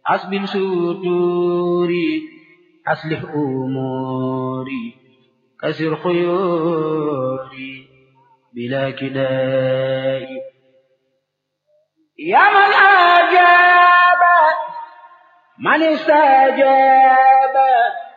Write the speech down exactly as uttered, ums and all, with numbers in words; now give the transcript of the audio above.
أسبل ستوري أصلح أموري كسر خيوري بلا كداء يا من أجاب من استجاب